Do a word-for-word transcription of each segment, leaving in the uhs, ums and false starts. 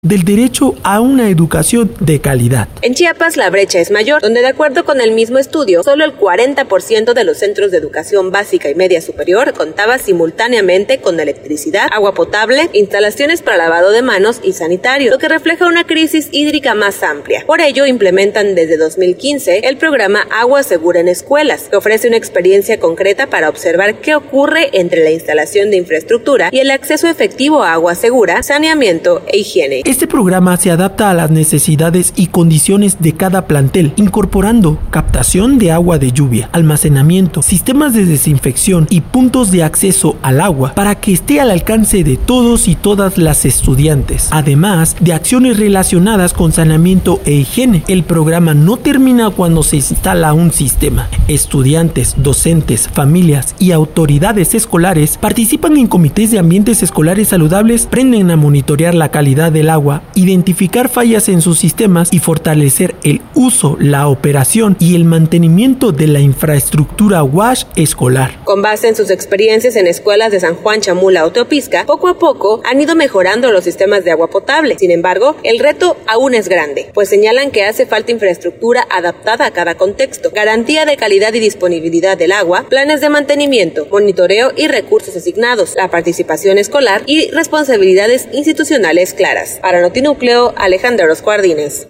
del derecho a una educación de calidad. En Chiapas la brecha es mayor, donde de acuerdo con el mismo estudio, solo el cuarenta por ciento de los centros de educación básica y media superior contaba simultáneamente con electricidad, agua potable, instalaciones para lavado de manos y sanitario, lo que refleja una crisis hídrica más amplia. Por ello, implementan desde dos mil quince el programa Agua Segura en Escuelas, que ofrece una experiencia concreta para observar qué ocurre entre la instalación de infraestructura y el acceso efectivo a agua segura, saneamiento e higiene. Este programa se adapta a las necesidades y condiciones de cada plantel, incorporando captación de agua de lluvia, almacenamiento, sistemas de desinfección y puntos de acceso al agua para que esté al alcance de todos y todas las estudiantes, además de acciones relacionadas con saneamiento e higiene. El programa no termina cuando se instala un sistema. Estudiantes, docentes, familias y autoridades escolares participan en comités de ambientes escolares saludables, aprenden a monitorear la calidad del agua, identificar fallas en sus sistemas y fortalecer el uso, la operación y el mantenimiento de la infraestructura WASH escolar. Con base en sus experiencias en escuelas de San Juan, Chamula o Teopisca, poco a poco han ido mejorando los sistemas de agua potable. Sin embargo, el reto aún es grande, pues señalan que hace falta infraestructura adaptada a cada contexto, garantía de calidad y disponibilidad del agua, planes de mantenimiento, monitoreo y recursos asignados, la participación escolar y responsabilidades institucionales claras. Para Notinúcleo, Alejandra Orozco Ardínez.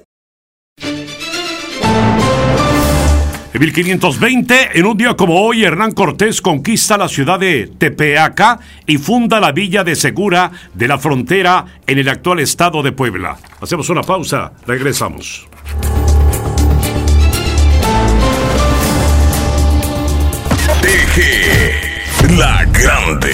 En mil quinientos veinte, en un día como hoy, Hernán Cortés conquista la ciudad de Tepeaca y funda la villa de Segura de la Frontera en el actual estado de Puebla. Hacemos una pausa, regresamos. T G, la grande.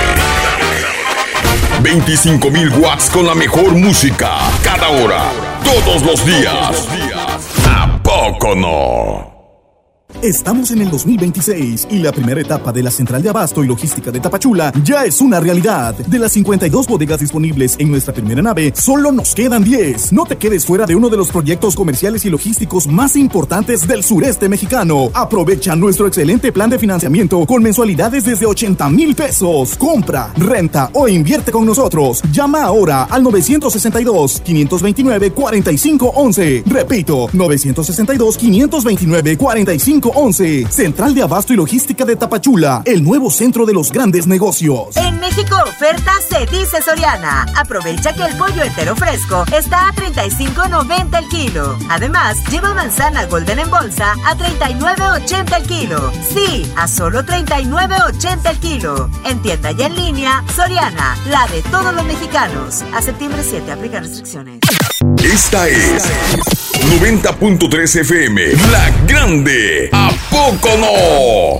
veinticinco mil watts con la mejor música, cada hora, todos los días. ¿A poco no? Estamos en el dos mil veintiséis y la primera etapa de la Central de Abasto y Logística de Tapachula ya es una realidad. De las cincuenta y dos bodegas disponibles en nuestra primera nave, solo nos quedan diez. No te quedes fuera de uno de los proyectos comerciales y logísticos más importantes del sureste mexicano. Aprovecha nuestro excelente plan de financiamiento con mensualidades desde ochenta mil pesos. Compra, renta o invierte con nosotros. Llama ahora al nueve seis dos, cinco dos nueve, cuatro cinco uno uno. Repito, nueve seis dos, cinco dos nueve, cuatro cinco once. Central de Abasto y Logística de Tapachula, el nuevo centro de los grandes negocios. En México oferta se dice Soriana. Aprovecha que el pollo entero fresco está a treinta y cinco noventa el kilo. Además, lleva manzana Golden en bolsa a treinta y nueve ochenta el kilo. Sí, a solo treinta y nueve ochenta el kilo. En tienda y en línea, Soriana, la de todos los mexicanos. A septiembre siete, aplica restricciones. Esta es noventa punto tres F M, La Grande. ¿A poco no?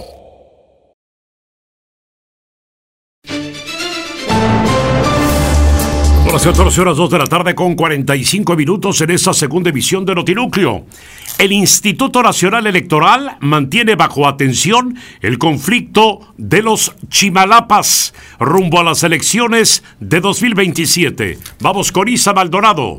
Son las catorce horas dos de la tarde con cuarenta y cinco minutos en esta segunda emisión de Notinúcleo. El Instituto Nacional Electoral mantiene bajo atención el conflicto de los Chimalapas rumbo a las elecciones de dos mil veintisiete. Vamos con Isa Maldonado.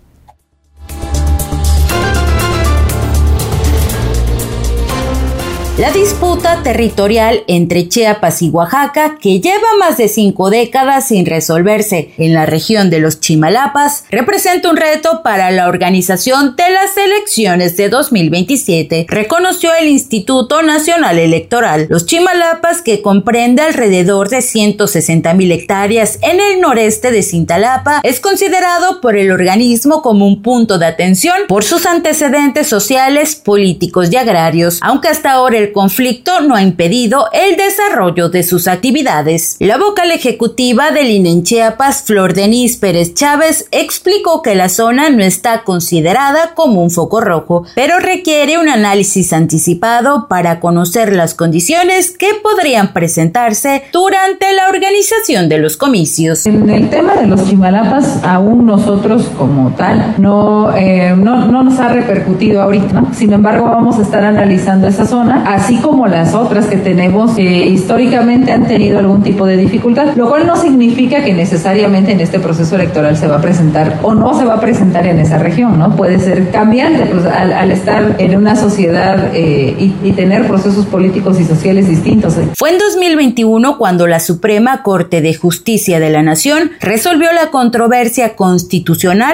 La disputa territorial entre Chiapas y Oaxaca, que lleva más de cinco décadas sin resolverse en la región de los Chimalapas, representa un reto para la organización de las elecciones de dos mil veintisiete, reconoció el Instituto Nacional Electoral. Los Chimalapas, que comprende alrededor de ciento sesenta mil hectáreas en el noreste de Cintalapa, es considerado por el organismo como un punto de atención por sus antecedentes sociales, políticos y agrarios, aunque hasta ahora el conflicto no ha impedido el desarrollo de sus actividades. La vocal ejecutiva del I N E en Chiapas, Flor Denise Pérez Chávez, explicó que la zona no está considerada como un foco rojo, pero requiere un análisis anticipado para conocer las condiciones que podrían presentarse durante la organización de los comicios. En el tema de los Chimalapas, aún nosotros como tal no, eh, no, no nos ha repercutido ahorita, ¿no? Sin embargo, vamos a estar analizando esa zona. así como las otras que tenemos, eh, históricamente han tenido algún tipo de dificultad, lo cual no significa que necesariamente en este proceso electoral se va a presentar o no se va a presentar en esa región, ¿no? Puede ser cambiante, pues al, al estar en una sociedad eh, y, y tener procesos políticos y sociales distintos. Fue en dos mil veintiuno cuando la Suprema Corte de Justicia de la Nación resolvió la controversia constitucional